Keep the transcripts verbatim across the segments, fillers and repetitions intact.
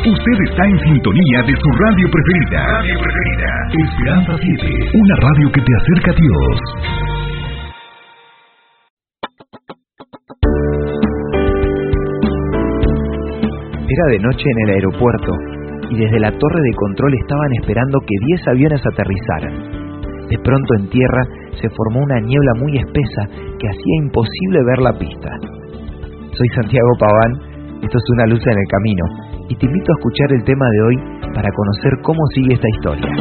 Usted está en sintonía de su radio preferida. Radio preferida. Esperanza siete, una radio que te acerca a Dios. Era de noche en el aeropuerto y desde la torre de control estaban esperando que diez aviones aterrizaran. De pronto en tierra se formó una niebla muy espesa que hacía imposible ver la pista. Soy Santiago Paván, esto es Una luz en el camino, y te invito a escuchar el tema de hoy para conocer cómo sigue esta historia.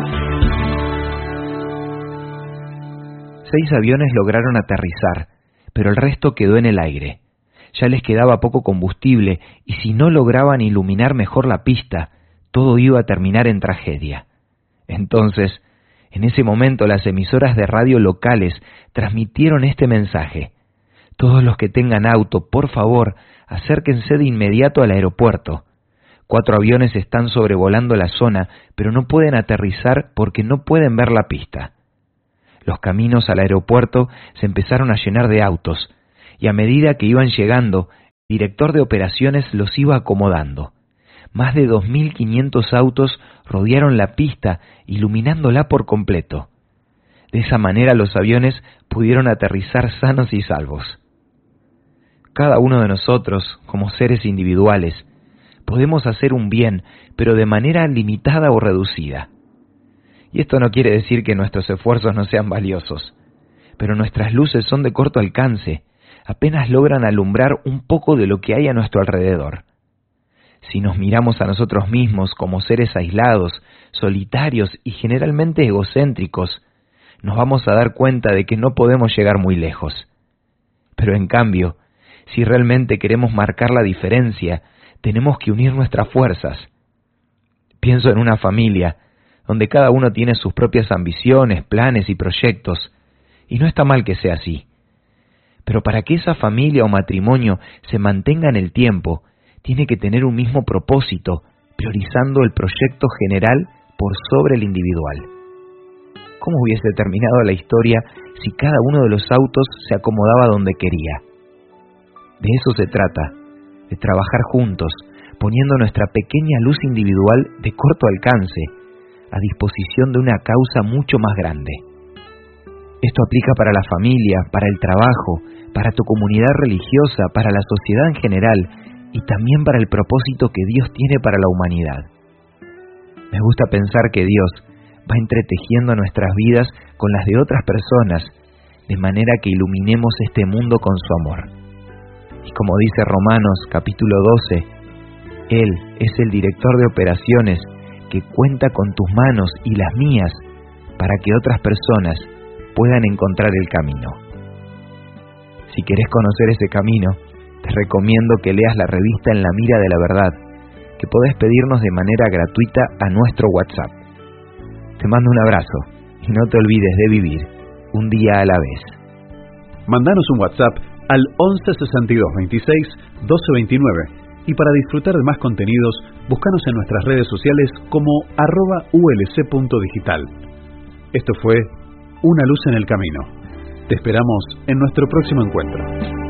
Seis aviones lograron aterrizar, pero el resto quedó en el aire. Ya les quedaba poco combustible y si no lograban iluminar mejor la pista, todo iba a terminar en tragedia. Entonces, en ese momento las emisoras de radio locales transmitieron este mensaje: todos los que tengan auto, por favor, acérquense de inmediato al aeropuerto. Cuatro aviones están sobrevolando la zona, pero no pueden aterrizar porque no pueden ver la pista. Los caminos al aeropuerto se empezaron a llenar de autos, y a medida que iban llegando, el director de operaciones los iba acomodando. Más de dos mil quinientos autos rodearon la pista, iluminándola por completo. De esa manera los aviones pudieron aterrizar sanos y salvos. Cada uno de nosotros, como seres individuales, podemos hacer un bien, pero de manera limitada o reducida. Y esto no quiere decir que nuestros esfuerzos no sean valiosos, pero nuestras luces son de corto alcance, apenas logran alumbrar un poco de lo que hay a nuestro alrededor. Si nos miramos a nosotros mismos como seres aislados, solitarios y generalmente egocéntricos, nos vamos a dar cuenta de que no podemos llegar muy lejos. Pero en cambio, si realmente queremos marcar la diferencia, tenemos que unir nuestras fuerzas. Pienso en una familia, donde cada uno tiene sus propias ambiciones, planes y proyectos, y no está mal que sea así. Pero para que esa familia o matrimonio se mantenga en el tiempo, tiene que tener un mismo propósito, priorizando el proyecto general por sobre el individual. ¿Cómo hubiese terminado la historia si cada uno de los autos se acomodaba donde quería? De eso se trata, de trabajar juntos, poniendo nuestra pequeña luz individual de corto alcance a disposición de una causa mucho más grande. Esto aplica para la familia, para el trabajo, para tu comunidad religiosa, para la sociedad en general y también para el propósito que Dios tiene para la humanidad. Me gusta pensar que Dios va entretejiendo nuestras vidas con las de otras personas, de manera que iluminemos este mundo con su amor. Y como dice Romanos capítulo doce, Él es el director de operaciones que cuenta con tus manos y las mías para que otras personas puedan encontrar el camino. Si querés conocer ese camino, te recomiendo que leas la revista En la Mira de la Verdad, que podés pedirnos de manera gratuita a nuestro WhatsApp. Te mando un abrazo y no te olvides de vivir un día a la vez. Mandanos un WhatsApp al once sesenta y dos veintiséis doce veintinueve y para disfrutar de más contenidos, búscanos en nuestras redes sociales como arroba ulc.digital. Esto fue Una luz en el camino. Te esperamos en nuestro próximo encuentro.